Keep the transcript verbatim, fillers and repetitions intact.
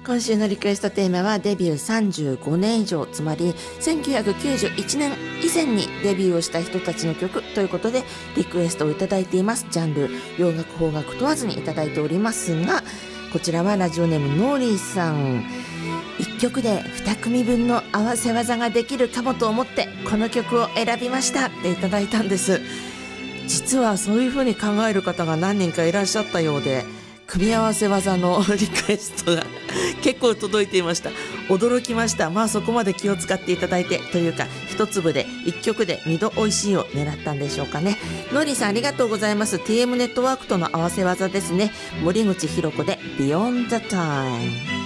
今週のリクエストテーマはデビューさんじゅうごねん以上、つまりせんきゅうひゃくきゅうじゅういちねん以前にデビューをした人たちの曲ということでリクエストをいただいています。ジャンル洋楽邦楽問わずにいただいておりますが、こちらはラジオネームノーリーさん。いっきょくでにくみぶんの合わせ技ができるかもと思ってこの曲を選びましたっていただいたんです。実はそういう風に考える方が何人かいらっしゃったようで、組み合わせ技のリクエストが結構届いていました。驚きました。まあそこまで気を使っていただいてというか、一粒で一曲で二度美味しいを狙ったんでしょうかね。ノーリーさんありがとうございます。 ティーエム ネットワークとの合わせ技ですね。森口博子で Beyond the Time。